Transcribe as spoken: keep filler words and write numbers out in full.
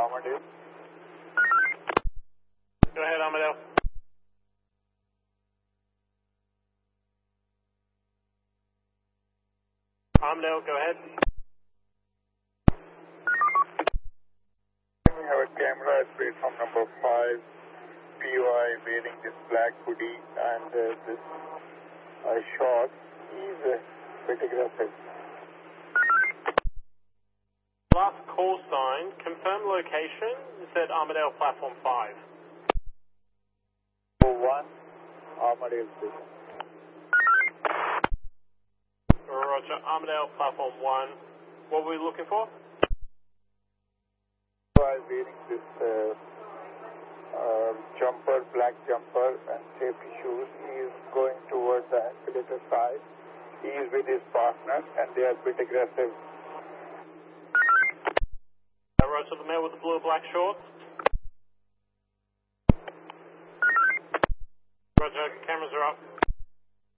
Armadale. Go ahead, Armadale. Armadale, go ahead. We have a camera at platform number five. P O I wearing this black hoodie and uh, this uh, shorts. He's a bit aggressive. Last call sign, confirm location, said Armadale platform five. one, Armadale Station. Roger, Armadale platform one. What were we looking for? While wearing this uh, uh, jumper, black jumper and safety shoes, he is going towards the escalator side. He is with his partner and they are a bit aggressive. Roger, the male with the blue and black shorts. Roger, cameras are up.